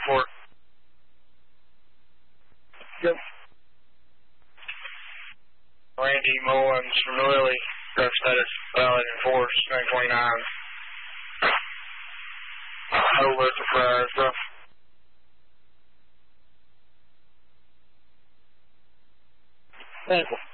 report. Yep. Randy Mullins from Lily, drug status valid and force, 929. Over surprise, bro. Thank you.